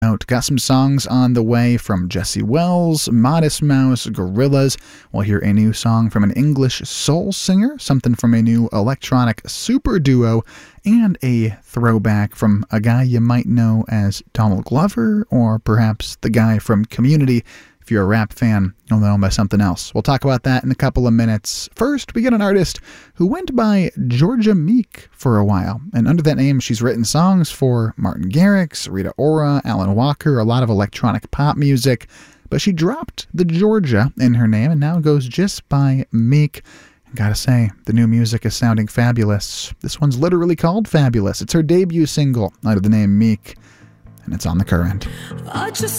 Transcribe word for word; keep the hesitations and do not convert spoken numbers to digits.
out. Got some songs on the way from Jesse Wells, Modest Mouse, Gorillaz. We'll hear a new song from an English soul singer, something from a new electronic super duo, and a throwback from a guy you might know as Donald Glover, or perhaps the guy from Community. If you're a rap fan, you'll know him by something else. We'll talk about that in a couple of minutes. First, we get an artist who went by Georgia Meek for a while. And under that name, she's written songs for Martin Garrix, Rita Ora, Alan Walker, a lot of electronic pop music. But she dropped the Georgia in her name and now goes just by Meek. And gotta say, the new music is sounding fabulous. This one's literally called Fabulous. It's her debut single under the name Meek. And it's on The Current. I just